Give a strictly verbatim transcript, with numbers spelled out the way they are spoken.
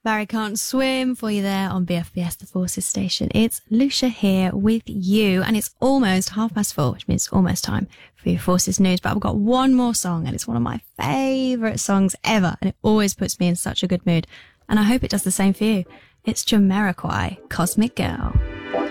Barry Can't Swim for you there on B F B S The Forces station. It's Lucia here with you, and it's almost half past four, which means it's almost time for your Forces news. But I've got one more song, and it's one of my favourite songs ever, and it always puts me in such a good mood. And I hope it does the same for you. It's Jamiroquai, Cosmic Girl.